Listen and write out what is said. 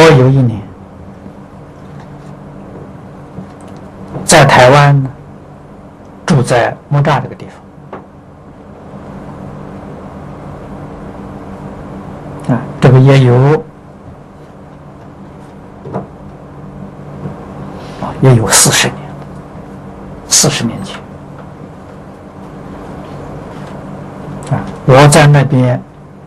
有一年在台湾呢，住在木栅这个地方，这个也有40年，40年前，我在那边